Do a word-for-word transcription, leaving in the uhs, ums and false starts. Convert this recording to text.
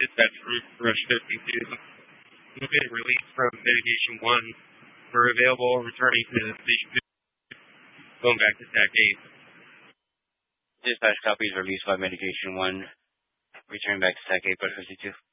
Dispatch from Rush fifty-two. You've been released from Mitigation one. We're available returning to Station two. Going back to Stack eight. Dispatch copies released by Mitigation one. Returning back to Stack eight, but fifty-two.